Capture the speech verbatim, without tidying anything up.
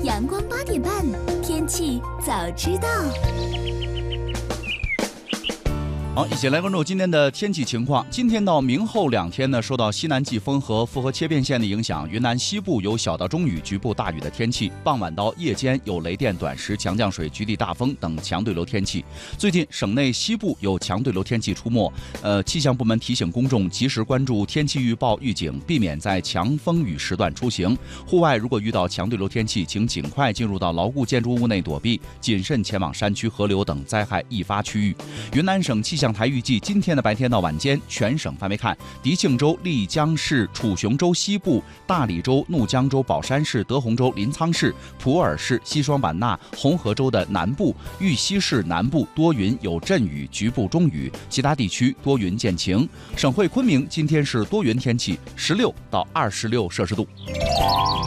阳光八点半，天气早知道。 好，一起来关注今天的天气情况。今天到明后两天呢，受到西南季风和复合切变线的影响，云南西部有小到中雨、局部大雨的天气。傍晚到夜间有雷电、短时强降水、局地大风等强对流天气。最近省内西部有强对流天气出没，呃，气象部门提醒公众及时关注天气预报预警，避免在强风雨时段出行。户外如果遇到强对流天气，请尽快进入到牢固建筑物内躲避，谨慎前往山区、河流等灾害易发区域。云南省气象台预计，今天的白天到晚间，全省范围看，迪庆州、丽江市、楚雄州西部、大理州、怒江州、保山市、德宏州、临沧市、普洱市、西双版纳、红河州的南部、玉溪市南部多云有阵雨，局部中雨，其他地区多云见晴。省会昆明今天是多云天气，十六到二十六摄氏度。